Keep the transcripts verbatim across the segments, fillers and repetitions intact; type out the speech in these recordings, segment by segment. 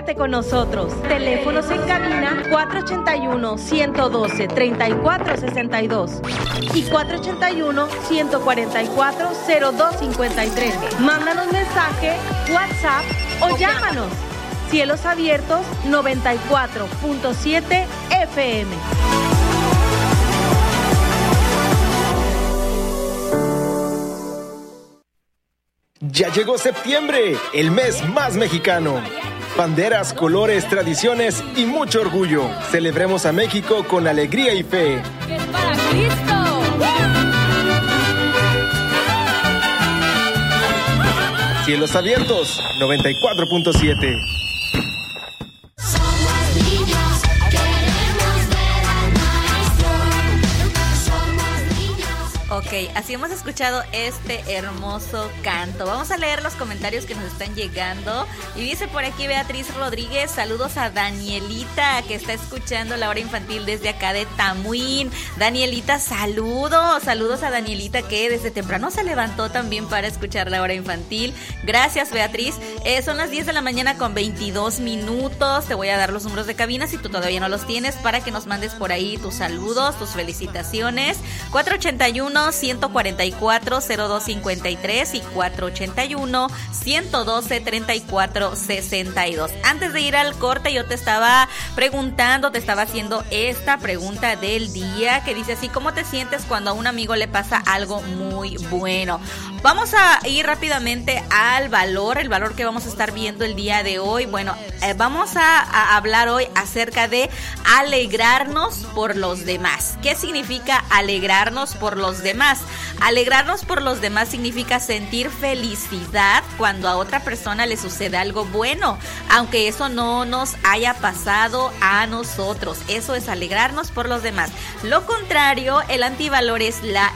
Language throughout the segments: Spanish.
Comunícate con nosotros. Teléfonos en cabina cuatro ochenta y uno, ciento doce, treinta y cuatro sesenta y dos y cuatro ochenta y uno, ciento cuarenta y cuatro, cero dos cincuenta y tres. Mándanos mensaje, WhatsApp o llámanos. Cielos Abiertos noventa y cuatro punto siete F M. Ya llegó septiembre, el mes más mexicano. Banderas, colores, tradiciones y mucho orgullo. Celebremos a México con alegría y fe. ¡Para Cristo! Cielos Abiertos noventa y cuatro punto siete. Ok, así hemos escuchado este hermoso canto. Vamos a leer los comentarios que nos están llegando. Y dice por aquí Beatriz Rodríguez, saludos a Danielita, que está escuchando la hora infantil desde acá de Tamuín. Danielita, saludos, saludos a Danielita, que desde temprano se levantó también para escuchar la hora infantil. Gracias, Beatriz. Eh, son las diez de la mañana con veintidós minutos. Te voy a dar los números de cabina si tú todavía no los tienes, para que nos mandes por ahí tus saludos, tus felicitaciones. cuatro ochenta y uno, ciento cuarenta y cuatro, cero dos cincuenta y tres y cuatro ochenta y uno, ciento doce, treinta y cuatro sesenta y dos. Antes de ir al corte, yo te estaba preguntando, te estaba haciendo esta pregunta del día, que dice así: ¿cómo te sientes cuando a un amigo le pasa algo muy bueno? Vamos a ir rápidamente al valor, el valor que vamos a estar viendo el día de hoy. Bueno, eh, vamos a, a hablar hoy acerca de alegrarnos por los demás. ¿Qué significa alegrarnos por los demás? Alegrarnos por los demás significa sentir felicidad cuando a otra persona le sucede algo bueno, aunque eso no nos haya pasado a nosotros. Eso es alegrarnos por los demás. Lo contrario, el antivalor es la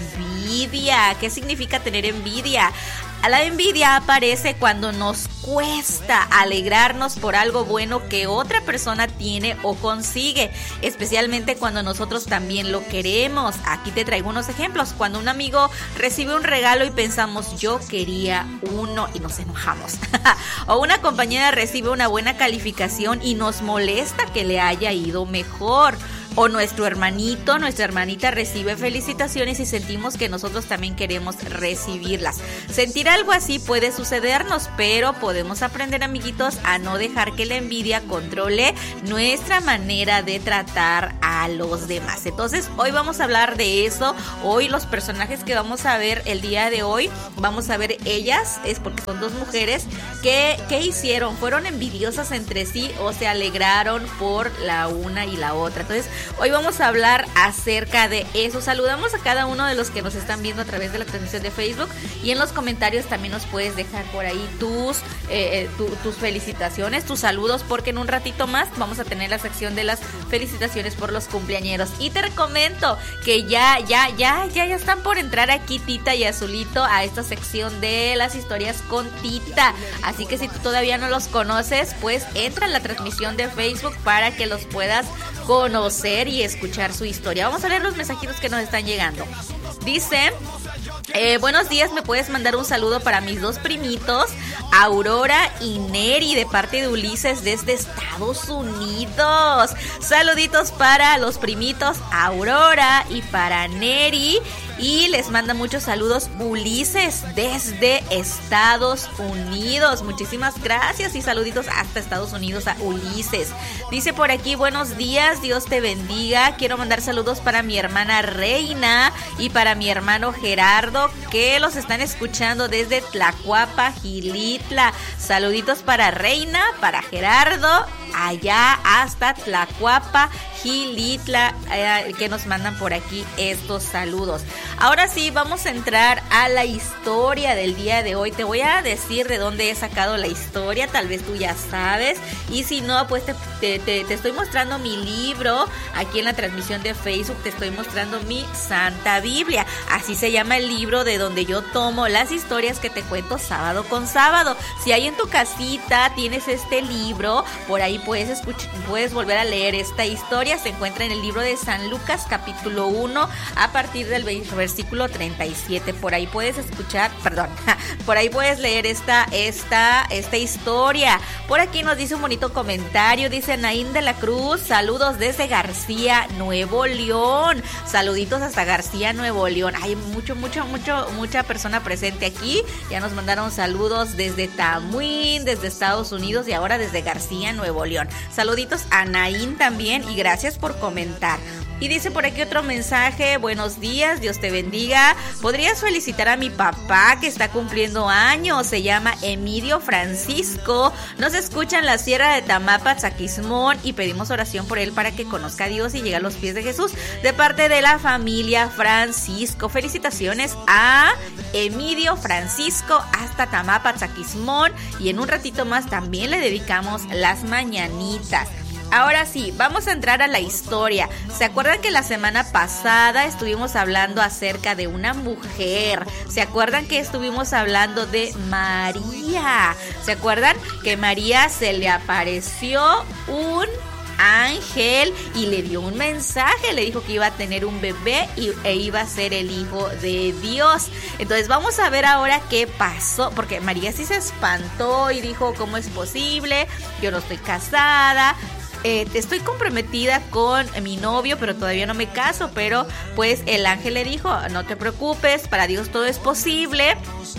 envidia. ¿Qué significa tener envidia? La envidia aparece cuando nos cuesta alegrarnos por algo bueno que otra persona tiene o consigue, especialmente cuando nosotros también lo queremos. Aquí te traigo unos ejemplos. Cuando un amigo recibe un regalo y pensamos, yo quería uno, y nos enojamos. O una compañera recibe una buena calificación y nos molesta que le haya ido mejor. O nuestro hermanito, nuestra hermanita recibe felicitaciones y sentimos que nosotros también queremos recibirlas. Sentir algo así puede sucedernos, pero podemos aprender, amiguitos, a no dejar que la envidia controle nuestra manera de tratar a los demás. Entonces, hoy vamos a hablar de eso. Hoy los personajes que vamos a ver el día de hoy, vamos a ver ellas, es porque son dos mujeres, que, ¿qué hicieron? ¿Fueron envidiosas entre sí o se alegraron por la una y la otra? Entonces, hoy vamos a hablar acerca de eso. Saludamos a cada uno de los que nos están viendo a través de la transmisión de Facebook, y en los comentarios también nos puedes dejar por ahí tus, eh, tu, tus felicitaciones, tus saludos, porque en un ratito más vamos a tener la sección de las felicitaciones por los cumpleañeros. Y te comento que ya, ya, ya, ya, ya están por entrar aquí Tita y Azulito a esta sección de las historias con Tita. Así que si tú todavía no los conoces, pues entra en la transmisión de Facebook para que los puedas conocer y escuchar su historia. Vamos a leer los mensajitos que nos están llegando. Dice, eh, buenos días, me puedes mandar un saludo para mis dos primitos, Aurora y Neri, de parte de Ulises desde Estados Unidos. Saluditos para los primitos Aurora y para Neri. Y les manda muchos saludos Ulises desde Estados Unidos. Muchísimas gracias y saluditos hasta Estados Unidos a Ulises. Dice por aquí, buenos días, Dios te bendiga. Quiero mandar saludos para mi hermana Reina y para mi hermano Gerardo, que los están escuchando desde Tlacuapa, Gilitla. Saluditos para Reina, para Gerardo, allá hasta Tlacuapa, Gilitla, eh, que nos mandan por aquí estos saludos. Ahora sí, vamos a entrar a la historia del día de hoy. Te voy a decir de dónde he sacado la historia, tal vez tú ya sabes, y si no, pues te, te, te, te estoy mostrando mi libro. Aquí en la transmisión de Facebook te estoy mostrando mi Santa Biblia. Así se llama el libro de donde yo tomo las historias que te cuento sábado con sábado. Si ahí en tu casita tienes este libro, por ahí puedes escuchar, puedes volver a leer esta historia. Se encuentra en el libro de San Lucas, capítulo uno, a partir del versículo treinta y siete. Por ahí puedes escuchar, perdón, por ahí puedes leer esta, esta, esta historia. Por aquí nos dice un bonito comentario, dice Naín de la Cruz, saludos desde García, Nuevo León. Saluditos hasta García, Nuevo León. Hay mucho, mucho, mucho, mucha persona presente aquí. Ya nos mandaron saludos desde Tamuín, desde Estados Unidos y ahora desde García, Nuevo León. Saluditos a Naín también y gracias por comentar. Y dice por aquí otro mensaje, buenos días, Dios te bendiga. ¿Podrías felicitar a mi papá que está cumpliendo años? Se llama Emilio Francisco. Nos escucha en la Sierra de Tamapa, Tzaquismón, y pedimos oración por él para que conozca a Dios y llegue a los pies de Jesús. De parte de la familia Francisco. Felicitaciones a Emilio Francisco hasta Tamapa, Tzaquismón. Y en un ratito más también le dedicamos las mañanitas. Ahora sí, vamos a entrar a la historia. ¿Se acuerdan que la semana pasada estuvimos hablando acerca de una mujer? ¿Se acuerdan que estuvimos hablando de María? ¿Se acuerdan que María se le apareció un ángel y le dio un mensaje? Le dijo que iba a tener un bebé y, e iba a ser el hijo de Dios. Entonces vamos a ver ahora qué pasó, porque María sí se espantó y dijo, ¿cómo es posible? Yo no estoy casada. Eh, estoy comprometida con mi novio, pero todavía no me caso. Pero pues el ángel le dijo, no te preocupes, para Dios todo es posible.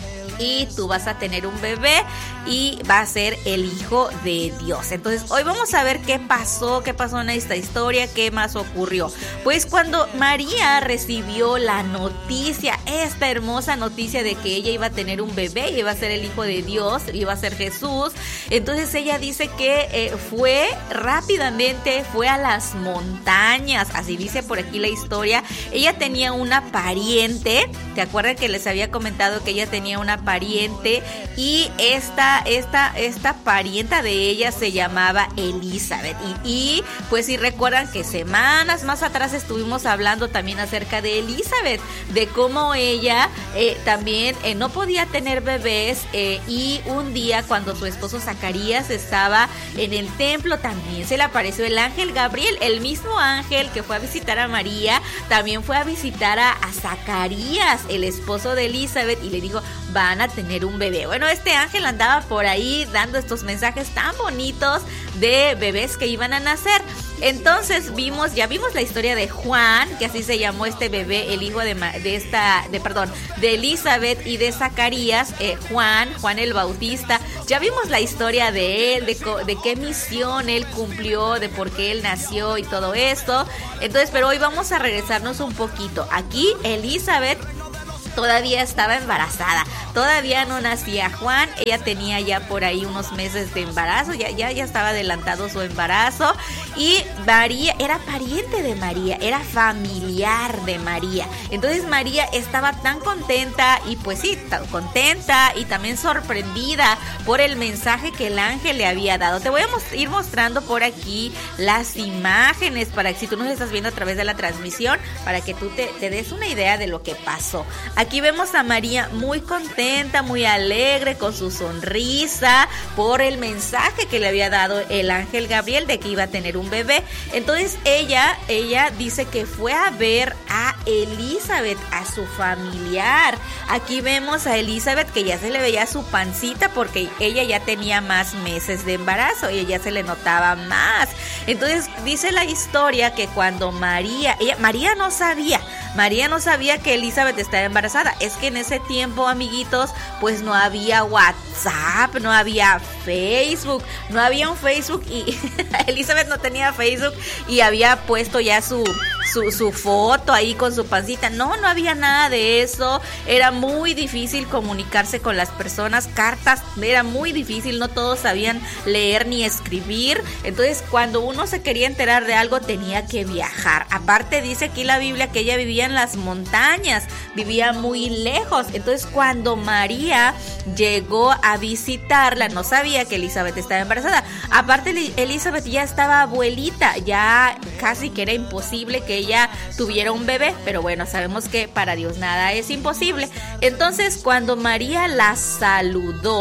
Y tú vas a tener un bebé y va a ser el hijo de Dios. Entonces hoy vamos a ver qué pasó, qué pasó en esta historia, qué más ocurrió. Pues cuando María recibió la noticia, esta hermosa noticia de que ella iba a tener un bebé y iba a ser el hijo de Dios, iba a ser Jesús, entonces ella dice que eh, fue rápidamente, fue a las montañas, así dice por aquí la historia. Ella tenía una pariente, ¿te acuerdan que les había comentado que ella tenía una pariente? Y esta, esta, esta parienta de ella se llamaba Elizabeth. Y, y pues si recuerdan que semanas más atrás estuvimos hablando también acerca de Elizabeth, de cómo ella eh, también eh, no podía tener bebés eh, y un día cuando su esposo Zacarías estaba en el templo también se le apareció el ángel Gabriel, el mismo ángel que fue a visitar a María, también fue a visitar a, a Zacarías, el esposo de Elizabeth, y le dijo, van a tener un bebé. Bueno, este ángel andaba por ahí dando estos mensajes tan bonitos de bebés que iban a nacer. Entonces vimos, ya vimos la historia de Juan, que así se llamó este bebé, el hijo de, de esta, de perdón, de Elizabeth y de Zacarías, eh, Juan, Juan el Bautista. Ya vimos la historia de él, de, de qué misión él cumplió, de por qué él nació y todo esto. Entonces, pero hoy vamos a regresarnos un poquito. Aquí Elizabeth todavía estaba embarazada, todavía no nacía Juan, ella tenía ya por ahí unos meses de embarazo, ya, ya, ya estaba adelantado su embarazo, y María era pariente de María, era familiar de María. Entonces María estaba tan contenta, y pues sí, tan contenta y también sorprendida por el mensaje que el ángel le había dado. Te voy a ir mostrando por aquí las imágenes para que si tú nos estás viendo a través de la transmisión, para que tú te, te des una idea de lo que pasó. Aquí vemos a María muy contenta, muy alegre, con su sonrisa por el mensaje que le había dado el ángel Gabriel de que iba a tener un bebé. Entonces ella, ella dice que fue a ver a Elizabeth, a su familiar. Aquí vemos a Elizabeth que ya se le veía su pancita porque ella ya tenía más meses de embarazo y ella se le notaba más. Entonces dice la historia que cuando María, ella, María no sabía, María no sabía que Elizabeth estaba embarazada. Es que en ese tiempo, amiguitos, pues no había WhatsApp, no había Facebook, no había un Facebook y Elizabeth no tenía Facebook y había puesto ya su, su, su foto ahí con su pancita. No, no había nada de eso. Era muy difícil comunicarse con las personas. Cartas, era muy difícil, no todos sabían leer ni escribir. Entonces, cuando uno se quería enterar de algo, tenía que viajar. Aparte, dice aquí la Biblia que ella vivía en las montañas, vivía muy lejos. Entonces cuando María llegó a visitarla, no sabía que Elizabeth estaba embarazada. Aparte Elizabeth ya estaba abuelita, ya casi que era imposible que ella tuviera un bebé, pero bueno, sabemos que para Dios nada es imposible. Entonces cuando María la saludó,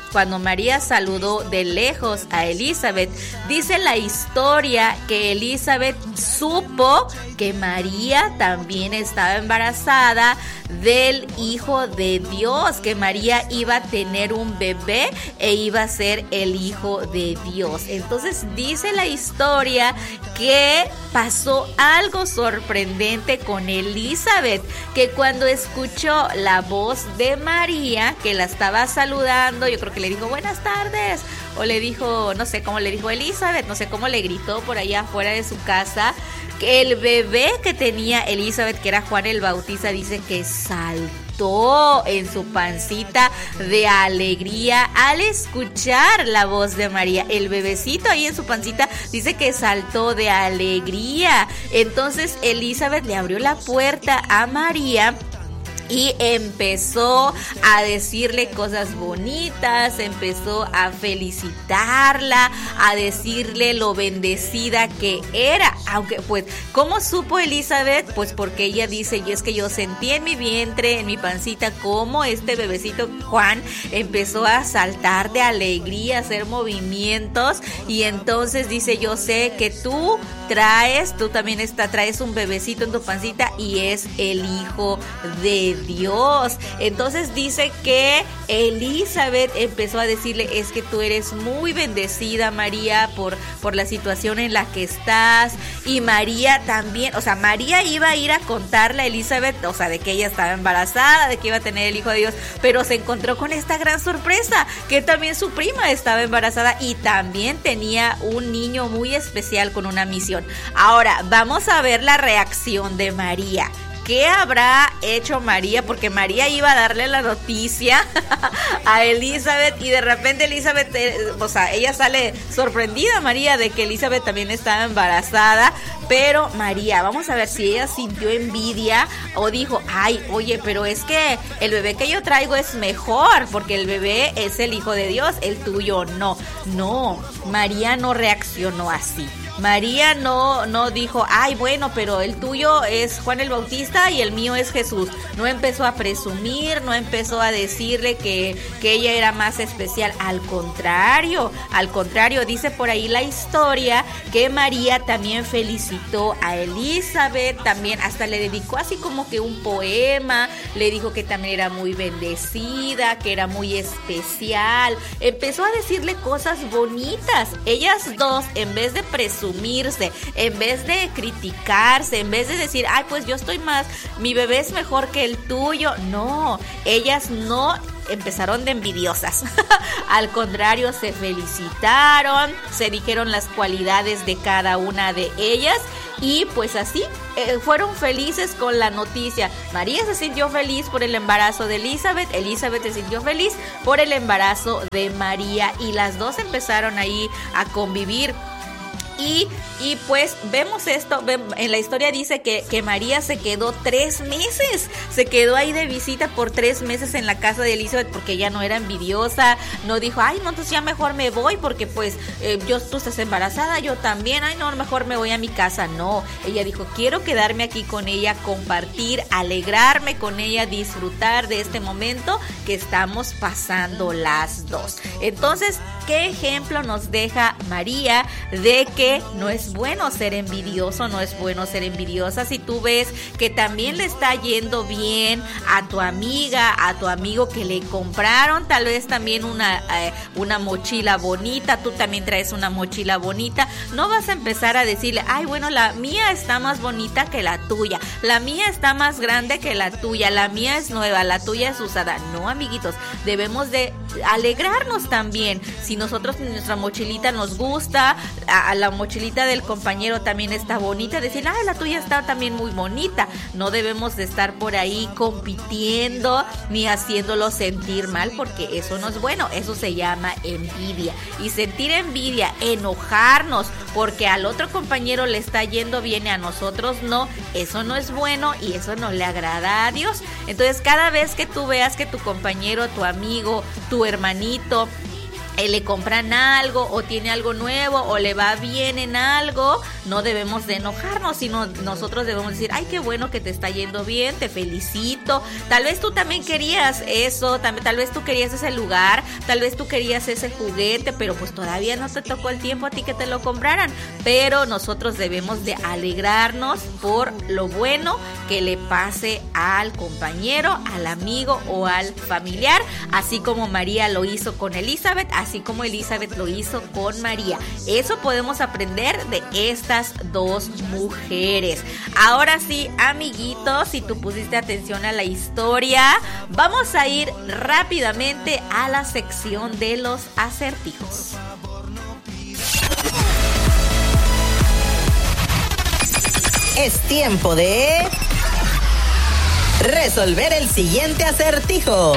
cuando María saludó de lejos a Elizabeth, dice la historia que Elizabeth supo que María también estaba embarazada del Hijo de Dios, que María iba a tener un bebé e iba a ser el Hijo de Dios. Entonces dice la historia que pasó algo sorprendente con Elizabeth, que cuando escuchó la voz de María, que la estaba saludando, yo creo que le dijo buenas tardes, o le dijo, no sé cómo le dijo Elizabeth, no sé cómo le gritó por allá afuera de su casa, que el bebé que tenía Elizabeth, que era Juan el Bautista, dice que saltó en su pancita de alegría al escuchar la voz de María. El bebecito ahí en su pancita dice que saltó de alegría. Entonces Elizabeth le abrió la puerta a María y empezó a decirle cosas bonitas, empezó a felicitarla, a decirle lo bendecida que era. Aunque pues, ¿cómo supo Elizabeth? Pues porque ella dice, y es que yo sentí en mi vientre, en mi pancita, cómo este bebecito Juan empezó a saltar de alegría, a hacer movimientos, y entonces dice, yo sé que tú traes, tú también está, traes un bebecito en tu pancita y es el Hijo de Dios. Entonces dice que Elizabeth empezó a decirle, es que tú eres muy bendecida, María, por, por la situación en la que estás. Y María también, o sea, María iba a ir a contarle a Elizabeth, o sea, de que ella estaba embarazada, de que iba a tener el Hijo de Dios, pero se encontró con esta gran sorpresa, que también su prima estaba embarazada y también tenía un niño muy especial con una misión. Ahora, vamos a ver la reacción de María. ¿Qué habrá hecho María? Porque María iba a darle la noticia a Elizabeth y de repente Elizabeth, eh, o sea, ella sale sorprendida, María, de que Elizabeth también estaba embarazada. Pero María, vamos a ver si ella sintió envidia o dijo, ay, oye, pero es que el bebé que yo traigo es mejor, porque el bebé es el Hijo de Dios, el tuyo no. No, María no reaccionó así. María no, no dijo, ay, bueno, pero el tuyo es Juan el Bautista y el mío es Jesús. No empezó a presumir, no empezó a decirle que, que ella era más especial. Al contrario, al contrario, dice por ahí la historia que María también felicitó a Elizabeth, también hasta le dedicó así como que un poema, le dijo que también era muy bendecida, que era muy especial. Empezó a decirle cosas bonitas. Ellas dos, en vez de presumir, en vez de criticarse, en vez de decir, ay, pues yo estoy más, mi bebé es mejor que el tuyo, no, ellas no empezaron de envidiosas. Al contrario, se felicitaron, se dijeron las cualidades de cada una de ellas y pues así eh, fueron felices con la noticia. María se sintió feliz por el embarazo de Elizabeth, Elizabeth se sintió feliz por el embarazo de María y las dos empezaron ahí a convivir. Y, y pues vemos esto, en la historia dice que, que María se quedó tres meses, se quedó ahí de visita por tres meses en la casa de Elizabeth porque ella no era envidiosa, no dijo, ay, no, entonces ya mejor me voy porque pues eh, yo, tú estás embarazada, yo también, ay, no, mejor me voy a mi casa. No, ella dijo, quiero quedarme aquí con ella, compartir, alegrarme con ella, disfrutar de este momento que estamos pasando las dos. Entonces, ¿qué ejemplo nos deja María de que no es bueno ser envidioso, no es bueno ser envidiosa? Si tú ves que también le está yendo bien a tu amiga, a tu amigo, que le compraron tal vez también una, eh, una mochila bonita, tú también traes una mochila bonita, no vas a empezar a decirle, ay, bueno, la mía está más bonita que la tuya, la mía está más grande que la tuya, la mía es nueva, la tuya es usada. No, amiguitos, debemos de alegrarnos también. Si nosotros, nuestra mochilita nos gusta, a, a la mochilita del compañero también está bonita, decir, ay, la tuya está también muy bonita. No debemos de estar por ahí compitiendo ni haciéndolo sentir mal, porque eso no es bueno, eso se llama envidia. Y sentir envidia, enojarnos porque al otro compañero le está yendo bien y a nosotros no, eso no es bueno y eso no le agrada a Dios. Entonces, cada vez que tú veas que tu compañero, tu amigo, tu hermanito eh, le compran algo o tiene algo nuevo o le va bien en algo, no debemos de enojarnos, sino nosotros debemos decir, ay, qué bueno que te está yendo bien, te felicito. Tal vez tú también querías eso, tal, tal vez tú querías ese lugar, tal vez tú querías ese juguete, pero pues todavía no te tocó el tiempo a ti que te lo compraran. Pero nosotros debemos de alegrarnos por lo bueno que le pase al compañero, al amigo o al familiar, así como María lo hizo con Elizabeth, así como Elizabeth lo hizo con María. Eso podemos aprender de estas dos mujeres. Ahora sí, amiguitos, si tú pusiste atención a la historia, vamos a ir rápidamente a la sección de los acertijos. Es tiempo de resolver el siguiente acertijo.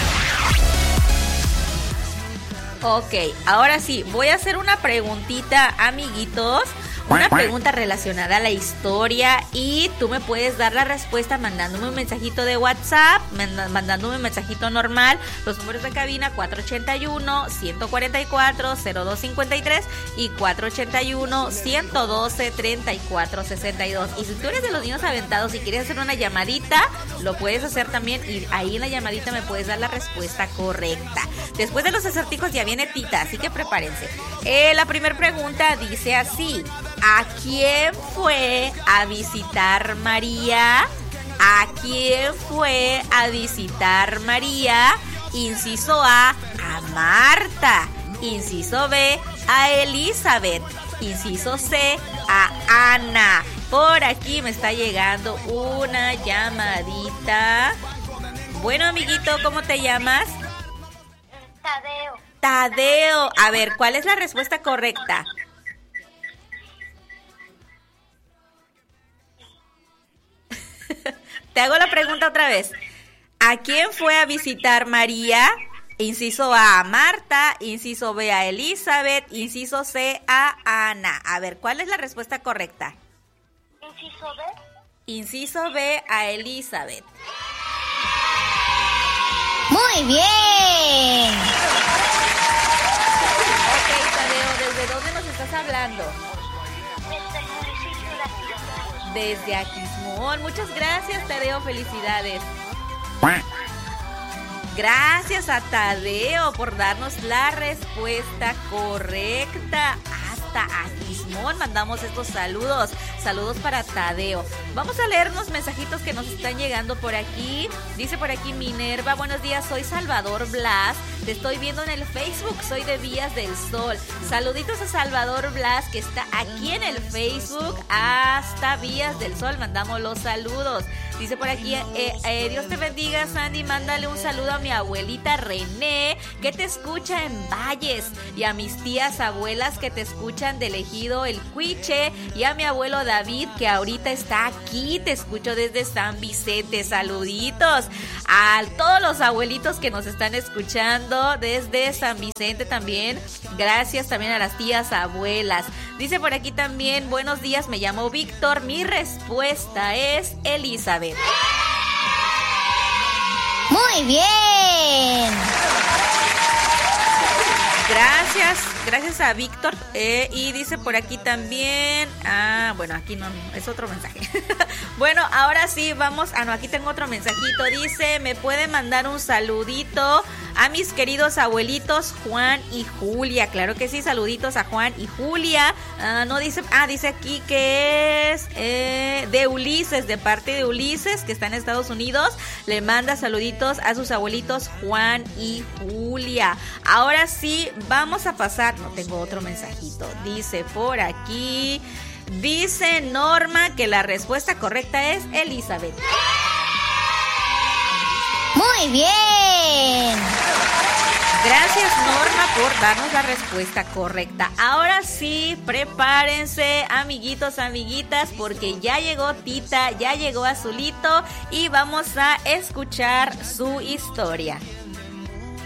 Ok, ahora sí, voy a hacer una preguntita, amiguitos. Una pregunta relacionada a la historia y tú me puedes dar la respuesta mandándome un mensajito de WhatsApp, mandándome un mensajito normal. Los números de cabina cuatro ochenta y uno, ciento cuarenta y cuatro, cero dos cincuenta y tres y cuatro ochenta y uno, ciento doce, treinta y cuatro sesenta y dos. Y si tú eres de los niños aventados y quieres hacer una llamadita, lo puedes hacer también y ahí en la llamadita me puedes dar la respuesta correcta. Después de los acertijos ya viene Tita, así que prepárense. Eh, la primera pregunta dice así: ¿a quién fue a visitar María? ¿A quién fue a visitar María? Inciso A, a Marta. Inciso B, a Elizabeth. Inciso C, a Ana. Por aquí me está llegando una llamadita. Bueno, amiguito, ¿cómo te llamas? Tadeo. Tadeo. A ver, ¿cuál es la respuesta correcta? Te hago la pregunta otra vez. ¿A quién fue a visitar María? Inciso A, a Marta. Inciso B, a Elizabeth. Inciso C, a Ana. A ver, ¿cuál es la respuesta correcta? Inciso B. Inciso B, a Elizabeth. Muy bien. Ok, Tadeo, ¿desde dónde nos estás hablando? Desde el municipio de Aquismón. Desde Aquismón. Muchas gracias, Tadeo. Felicidades. Gracias a Tadeo por darnos la respuesta correcta. Hasta Aquismón mandamos estos saludos. Saludos para Tadeo. Vamos a leer unos mensajitos que nos están llegando por aquí. Dice por aquí Minerva: buenos días, soy Salvador Blas. Te estoy viendo en el Facebook, soy de Vías del Sol. Saluditos a Salvador Blas, que está aquí en el Facebook. Hasta Vías del Sol mandamos los saludos. Dice por aquí, eh, eh, Dios te bendiga, Sandy, mándale un saludo a mi abuelita René, que te escucha en Valles, y a mis tías abuelas que te escuchan del Ejido El Cuiche, y a mi abuelo David, que ahorita está aquí, te escucho desde San Vicente. Saluditos a todos los abuelitos que nos están escuchando desde San Vicente también. Gracias también a las tías abuelas. Dice por aquí también, buenos días, me llamo Víctor, mi respuesta es Elizabeth. Muy bien. Gracias, gracias a Víctor. Eh, y dice por aquí también, ah, bueno, aquí no, es otro mensaje. Bueno, ahora sí, vamos, ah, no, aquí tengo otro mensajito. Dice, me puede mandar un saludito a mis queridos abuelitos Juan y Julia. Claro que sí, saluditos a Juan y Julia. Ah, no dice, ah, dice aquí que es eh, de Ulises, de parte de Ulises, que está en Estados Unidos. Le manda saluditos a sus abuelitos Juan y Julia. Ahora sí, vamos a pasar, no tengo otro mensajito. Dice por aquí, dice Norma que la respuesta correcta es Elizabeth. Muy bien. Gracias, Norma, por darnos la respuesta correcta. Ahora sí, prepárense, amiguitos, amiguitas, porque ya llegó Tita, ya llegó Azulito y vamos a escuchar su historia.